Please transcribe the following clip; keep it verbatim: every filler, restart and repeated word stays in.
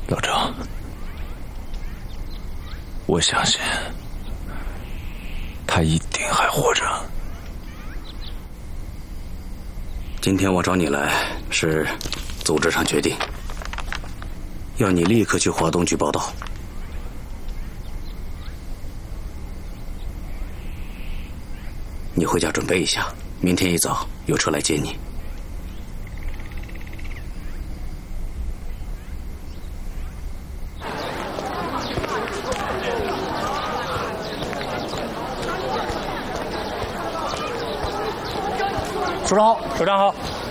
老张，我相信他一定还活着。 今天我找你来是组织上决定，要你立刻去华东局报道。你回家准备一下，明天一早有车来接你。 首长好，首长好。